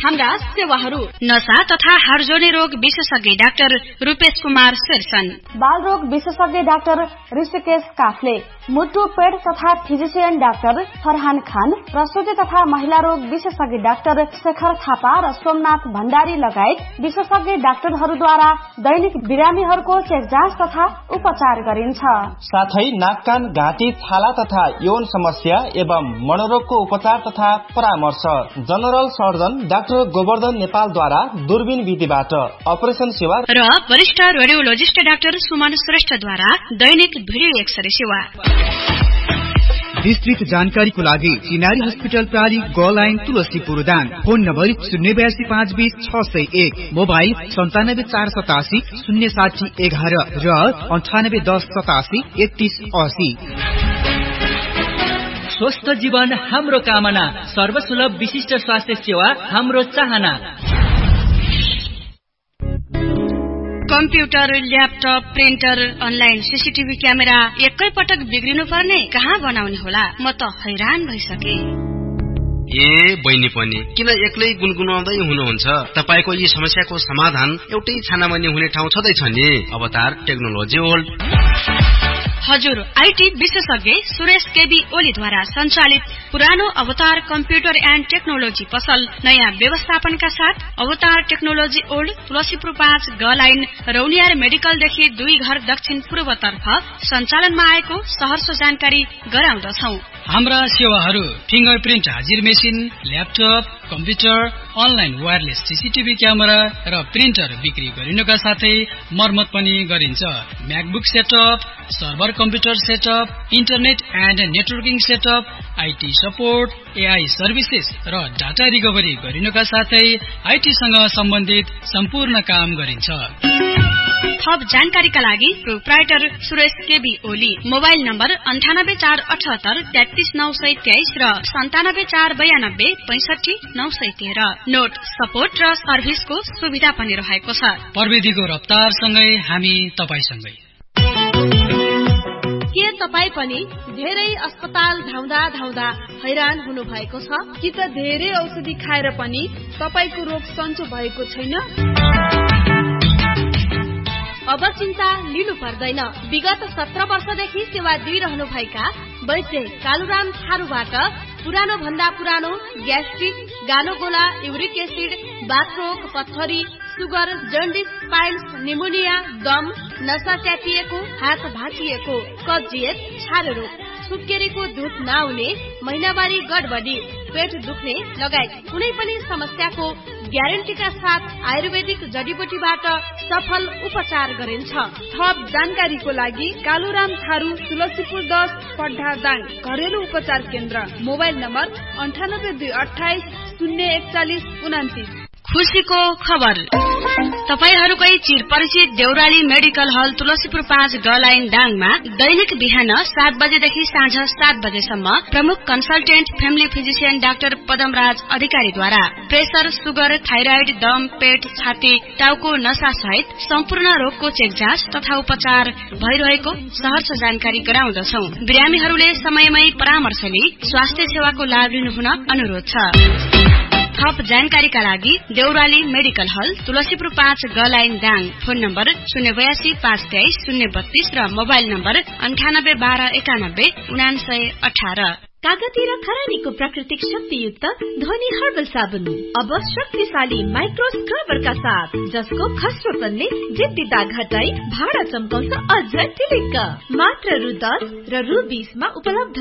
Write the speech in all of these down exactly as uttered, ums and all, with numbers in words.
हाम्रा सेवाहरू। नशा तथा हाडजोर्नी रोग विशेषज्ञ डाक्टर रूपेश कुमार शेरसन, बाल रोग विशेषज्ञ डाक्टर ऋषिकेश काफले, मुटु पेट तथा फिजिशियन डाक्टर फरहान खान, प्रसुति तथा महिला रोग विशेषज्ञ डाक्टर शेखर थापा र सोमनाथ भण्डारी लगायत विशेषज्ञ डाक्टरहरूद्वारा दैनिक बिरामीहरूको चेक जाँच तथा उपचार गरिन्छ। साथै नाक कान घाँटी छाला तथा यौन समस्या एवं मनोरोगको उपचार तथा परामर्श जनरल सर्जन डाक्टर गोवर्धन नेपालद्वारा दूरबीन विधिबाट अपरेसन सेवा र वरिष्ठ रेडियोलोजिस्ट डाक्टर सुमन श्रेष्ठद्वारा दैनिक भिडियो एक्सरे सेवा। विस्तृत जानकारीको लागि चिनारी हस्पिटल प्राली ग line Tulsipur Dang. Phone number शून्य बयासी पाँच बीस छ सय एक, मोबाइल सन्तानब्बे चार सतासी शून्य साठी एघार र अन्ठानब्बे दस सतासी एकतीस असी। स्वस्थ जीवन हाम्रो कामना, सर्वसुलभ विशिष्ट स्वास्थ्य सेवा हाम्रो चाहना। Computer, laptop, printer, online CCTV camera एकै पटक बिग्रिनु पर्ने, कहाँ बनाउने होला? म त हैरान भइसके। ए बहिनी पनि किन एक्लै गुनगुनाउँदै हुनुहुन्छ? तपाईको यी समस्याको समाधान एउटै छानामानी हुने ठाउँ छँदैछ नि, अवतार टेक्नोलोजी वर्ल्ड। हजुर, आईटी विशेषज्ञ सुरेश केबी ओलीद्वारा सञ्चालित पुरानो अवतार कम्प्युटर एन्ड टेक्नोलोजी पसल नयाँ व्यवस्थापनका साथ अवतार टेक्नोलोजी ओल्ड तुलसीपुर पाँच ग लाइन रौनियार मेडिकलदेखि दुई घर दक्षिण पूर्वतर्फ सञ्चालनमा आएको सहर्ष जानकारी गराउँदछौ। हाम्रा सेवाहरू फिंगरप्रिन्ट हाजिर machine, laptop, computer, online wireless CCTV camera र प्रिन्टर बिक्री गरिनुका साथै मर्मत पनि गरिन्छ। MacBook setup, server computer setup, internet and networking setup, IT support, AI services र डाटा रिकभरी गरिनुका साथै आईटीसँग सम्बन्धित सम्पूर्ण काम गरिन्छ। थप जानकारीका लागि proprietor Suresh KB Oli, mobile number अन्ठानब्बे चार अठहत्तर तेत्तीस नौ सय तेइस र सन्तानब्बे चार बयानब्बे पैंसठी नौ सय तेह्र। नोट सपोर्ट र सर्भिसको सुविधा पनि रहेको छ। प्रविधिको रफ्तारसँगै हामी तपाईसँगै। के तपाई पनि धेरै अस्पताल धाउँदा धाउँदा हैरान हुनु भएको छ? कि त धेरै औषधि खाएर पनि तपाईको रोग सन्चो भएको छैन? अब चिन्ता लिनु पर्दैन। विगत सत्र वर्षदेखि सेवा दिइरहनु भएका वैद्य कालुराम थारूबाट पुरानो भन्दा पुरानो ग्यास्ट्रिक, गानोगोला, युरिक एसिड, बाथरोग, पत्थरी, सुगर, जन्डिस, पाइल्स, निमोनिया, दम, नसा च्यापिएको, हात भाँचिएको, कब्जियत, छारे रोग, सुत्केरीको दुध नआउने, महिनावारी गडबडी, पेट दुख्ने लगायत कुनै पनि समस्याको ग्यारेन्टीका साथ आयुर्वेदिक जडीबुटीबाट सफल उपचार गरिन्छ। थप जानकारीको लागि कालुराम थारू तुलसीपुर दस पड्ढा दाङ घरेलु उपचार केन्द्र, मोबाइल नम्बर अन्ठानब्बे दुई अठाइस शून्य एकचालिस उनातिस। खुशीको खबर, तपाईहरूकै चिरपरिचित देउराली मेडिकल हल तुलसीपुर पाँच ग लाइन दाङमा दैनिक बिहान सात बजेदेखि साँझ सात बजेसम्म प्रमुख consultant family physician doctor Padamraj अधिकारीद्वारा प्रेसर, सुगर, थाइराइड, दम, पेट, छाती, टाउको नसा सहित सम्पूर्ण रोगको चेक जाँच तथा उपचार भइरहेको सहर्ष जानकारी गराउँदछौ। बिरामीहरूले समयमै परामर्श लिई स्वास्थ्य सेवाको लाभ लिनुहुन अनुरोध छ। थप जानकारीका लागि देउराली मेडिकल हल तुलसीपुर पाँच ग लाइन दाङ, फोन नम्बर शून्य बयासी पाँच तेइस शून्य बत्तीस र मोबाइल नम्बर अन्ठानब्बे बाह्र एकानब्बे उनासय अठार। कागती र खरानीको प्राकृतिक शक्तियुक्त ध्वनि हर्बल साबुन अब शक्तिशाली माइक्रो स्क्रबरका साथ, जसको खस्रोपनले जिद्दी दाग हटाई भाडा चम्काउँछ अझ टिलिक्क। मात्र रु दस र रु बीसमा उपलब्ध।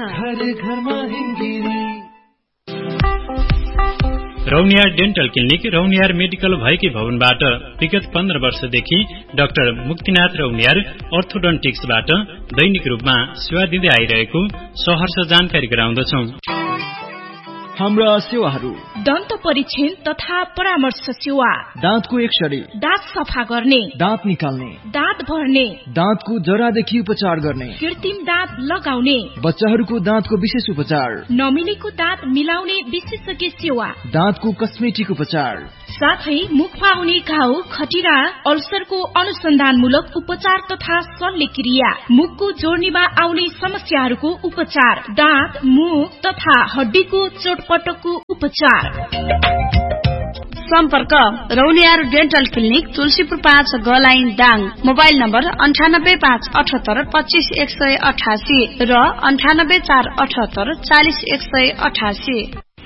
Rauniyar dental clinic Rauniyar medical भएकी भवनबाट विगत पन्ध्र वर्षदेखि डाक्टर मुक्तिनाथ रौनियार अर्थोडन्टिक्सबाट दैनिक रूपमा सेवा दिँदै आइरहेको सहर्ष जानकारी गराउँदछौ। हाम्रा सेवाहरू: दन्त परीक्षण तथा परामर्श सेवा, दाँतको एक्सरे, दाँत सफा गर्ने, दाँत निकाल्ने, दाँत भर्ने, दाँतको जरादेखि उपचार गर्ने, कृत्रिम दाँत लगाउने, बच्चाहरूको दाँतको विशेष उपचार, नमिलेको दाँत मिलाउने विशेषज्ञ सेवा, दाँतको कस्मेटिक उपचार, साथै मुखमा आउने घाउ, खटिरा, अल्सरको अनुसन्धानमूलक उपचार तथा शल्यक्रिया, मुखको जोड्नीमा आउने समस्याहरूको उपचार, दाँत, मुख तथा हड्डीको चोटपटकको उपचार। सम्पर्क रौनियार डेन्टल क्लिनिक तुलसीपुर पाँच गलाइन दाङ। मोबाइल नम्बर अन्ठानब्बे पाँच अठहत्तर पच्चीस एक सय अठासी र अन्ठानब्बे चार अठहत्तर चालिस एक सय अठासी।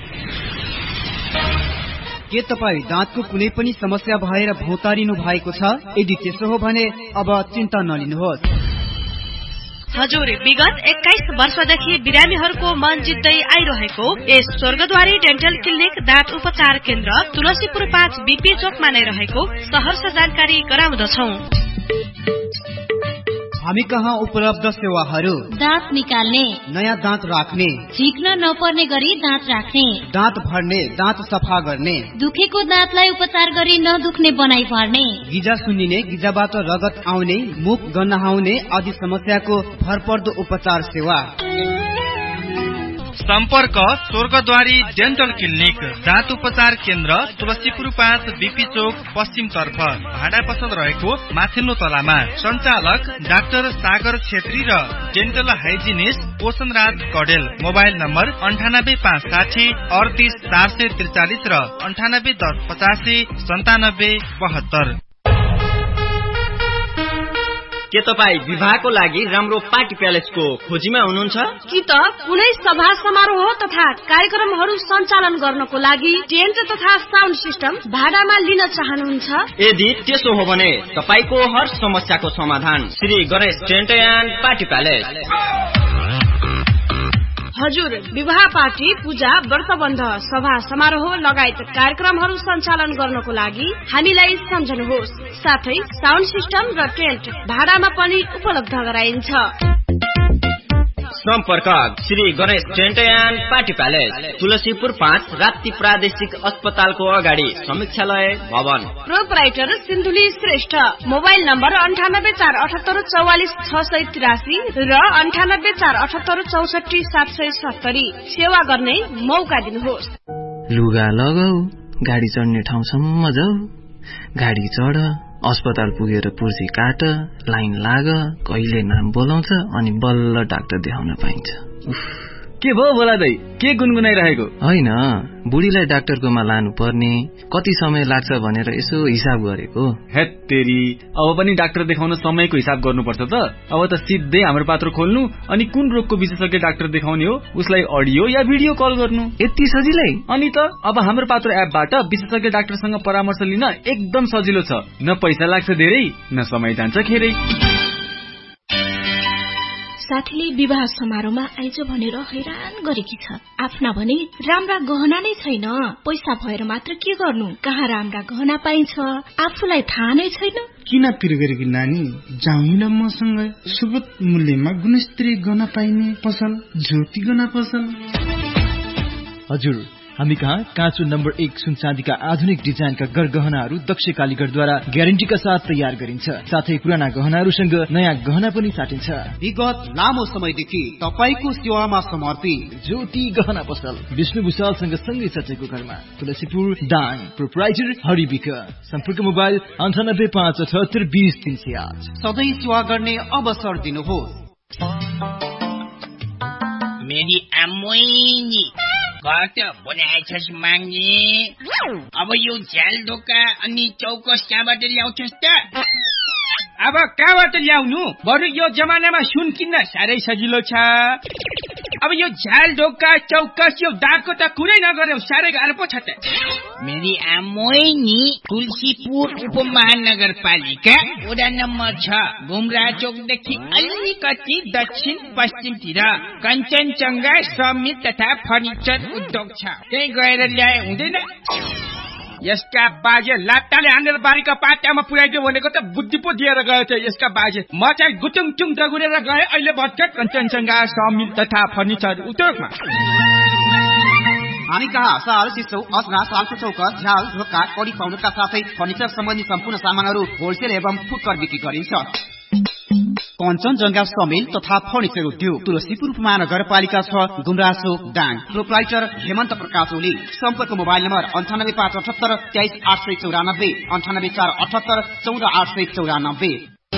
के तपाईँ दाँतको कुनै पनि समस्या भएर भौतारिनु भएको छ? यदि त्यसो हो भने अब चिन्ता नलिनुहोस्। हजुर, विगत एक्काइस वर्षदेखि बिरामीहरूको मन जित्दै आइरहेको यस स्वर्गद्वारी डेन्टल क्लिनिक दाँत उपचार केन्द्र तुलसीपुर पाँच बीपी चोकमा नै रहेको सहर्ष जानकारी गराउँदछौं। हामी कहाँ उपलब्ध सेवाहरू: दाँत निकाल्ने, नयाँ दाँत राख्ने, झिक्न नपर्ने गरी दाँत राख्ने, दाँत भर्ने, दाँत सफा गर्ने, दुखेको दाँतलाई उपचार गरी नदुख्ने बनाइ पार्ने, गिजा सुन्निने, गिजाबाट रगत आउने, मुख गन्हाउने आदि समस्याको भरपर्दो उपचार सेवा। सम्पर्क स्वर्गद्वारी डेन्टल क्लिनिक दाँत उपचार केन्द्र तुलसीपुर पाँच बीपी चोक पश्चिम तर्फ भाडा पसल रहेको माथिल्लो तलामा। सञ्चालक डाक्टर सागर छेत्री र डेन्टल हाइजिनिस्ट पोषण राज कडेल। मोबाइल नम्बर अन्ठानब्बे पाँच साठी अडतिस चार सय त्रिचालिस र अन्ठानब्बे दस पचासी सन्तानब्बे बहत्तर। के तपाईँ विवाहको लागि राम्रो पार्टी प्यालेसको खोजीमा हुनुहुन्छ? कि त कुनै सभा समारोह तथा कार्यक्रमहरू सञ्चालन गर्नको लागि टेन्ट तथा साउन्ड सिस्टम भाडामा लिन चाहनुहुन्छ? यदि त्यसो हो भने तपाईको हर समस्याको समाधान Shri Ganesh tent and party palace. हजुर, विवाह पार्टी, पूजा, व्रतबन्ध, सभा समारोह लगायत कार्यक्रमहरू सञ्चालन गर्नको लागि हामीलाई सम्झनुहोस्। साथै साउन्ड सिस्टम र टेन्ट भाडामा पनि उपलब्ध गराइन्छ। सम्पर्क Shri Ganesh tent and party palace, Tulsipur पाँच, राप्ती प्रादेशिक अस्पतालको अगाडि, समीक्षालय भवन। Proprietor Sindhuli Shrestha. Mobile number अन्ठानब्बे चार अठहत्तर चौवालिस छ सय तिरासी र अन्ठानब्बे चार अठहत्तर चौसठी सात सय सत्तरी। सेवा गर्ने मौका दिनुहोस्। लुगा लगाऊ, गाडी चढ्ने ठाउँसम्म जाऊ, गाडी चढ, अस्पताल पुगेर पुर्सी काट, लाइन लाग, कहिले नाम बोलाउँछ अनि बल्ल डाक्टर देखाउन पाइन्छ। के भयो बोला दाइ, के गुनगुनाइरहेको? होइन, बुढीलाई डाक्टरकोमा लानु पर्ने, कति समय लाग्छ भनेर यसो हिसाब गरेको। हेत्तेरी, अब पनि डाक्टर देखाउन समयको हिसाब गर्नुपर्छ त। अब त सिधै हाम्रो पात्र खोल्नु अनि कुन रोगको विशेषज्ञ डाक्टर देखाउने हो उसलाई अडियो या भिडियो कल गर्नु, यति सजिलै। अनि त अब हाम्रो पात्र एपबाट विशेषज्ञ डाक्टरसँग परामर्श लिन एकदम सजिलो छ। न पैसा लाग्छ धेरै, न समय जान्छ खेरै। साथीले विवाह समारोहमा आइज भनेर हैरान गरेकी छ। आफ्ना भने राम्रा गहना नै छैन, पैसा भएर मात्र के गर्नु, कहाँ राम्रा गहना पाइन्छ आफूलाई थाहा नै छैन। किन पिर गरेकी नानी, जाउँ न मसँग सुगत मूल्यमा गुणस्तरीय गहना पाइने पसल ज्योति गहना पसल। हजुर, हामी कहाँ काँचो नम्बर एक सुन चाँदीका आधुनिक डिजाइनका गरगहनाहरू दक्ष कालीगढद्वारा ग्यारेन्टीका साथ तयार गरिन्छ। साथै पुराना गहनाहरूसँग नयाँ गहना पनि साटिन्छ। विगत लामो समयदेखि तपाईको सेवामा समर्पित ज्योति गहना पसल, विष्णु भूषालसँग सँगै सचेको घरमा, तुलसीपुर दाङ। प्रोपराइटर हरिबिक। सम्पर्क मोबाइल अन्ठानब्बे पाँच अठहत्तर बीस तीन सय आठ। सधैँ सेवा गर्ने अवसर दिनुहोस्। मेरी आमोइनी घट बनाएछस् माग्ने, अब यो झ्याल ढोका अनि चौकस कहाँबाट ल्याउँछस् त? अब कहाँबाट ल्याउनु, बरु यो जमानामा सुन किन्न साह्रै सजिलो छ। अब यो झ्याल ढोका चौकस यो दागको त कुरै नगर्यो, साह्रै गाह्रो पो छ त। मेरी आमोइनी तुलसीपुर उपमहानगरपालिका वडा नम्बर छ, घुमरा चोकदेखि अलिकति दक्षिण पश्चिमतिर कञ्चनजङ्घा समित तथा फर्निचर उद्योग छ, त्यही गएर ल्याए हुँदैन? यसका बाजे लात्ताले हानेर बारीका पाटामा पुर्याइदियो भनेको त बुद्धि पो दिएर गयो त यसका बाजे। म चाहिँ गुटुङ टुङ दगुरेर गए, अहिले भर्खर कञ्चनजङ्घा समित तथा फर्निचर उद्योगमा। हामी कहाँ साल सिसौ असना सालको चौकस झ्याल ढोका कडी पाउडरका साथै फर्निचर सम्बन्धी सम्पूर्ण सामानहरू होलसेल एवं फुटकर बिक्री गरिन्छ। कञ्चनजङ्घा समिल तथा फर्निचर उद्योग, तुलसीपुर महानगरपालिका छ, गुमरासो दाङ। प्रोपराइटर हेमन्त प्रकाश ओली। सम्पर्क मोबाइल नम्बर अन्ठानब्बे पाँच अठहत्तर तेइस आठ सय चौरानब्बे, अन्ठानब्बे चार अठहत्तर चौध आठ सय चौरानब्बे।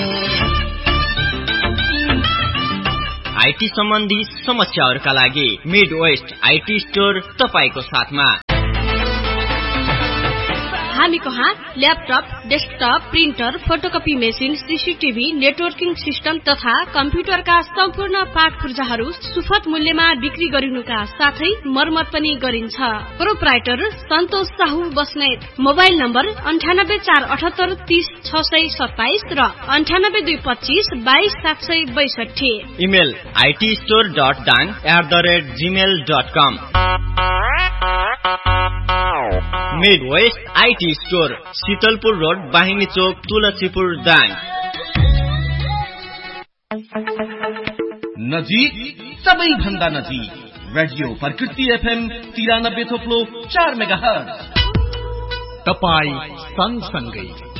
आईटी सम्बन्धी समस्याहरूका लागि मिड वेस्ट आईटी स्टोर तपाईको साथमा। हामी कहाँ laptop, desktop, printer, photocopy machine, CCTV, networking system तथा कम्प्युटरका सम्पूर्ण पाठ पूर्जाहरू सुपथ मूल्यमा बिक्री गरिनुका साथै मर्मत पनि गरिन्छ। प्रोप्राइटर सन्तोष साहु बस्नेत। मोबाइल नम्बर अन्ठानब्बे चार अठहत्तर तीस छ सय सत्ताइस र अन्ठानब्बे दुई पच्चीस बाइस सात सय बैसठी। Email IT store dot Dang at the rate Gmail dot com. Mid West IT store, Sheetalpur road, बाहिनी चोक, तुलसीपुर, दाङ। नजिक, सबैभन्दा नजिक, रेडियो प्रकृति एफएम तिरानब्बे थोप्लो चार मेगा हर्ज। तपाई सँगसँगै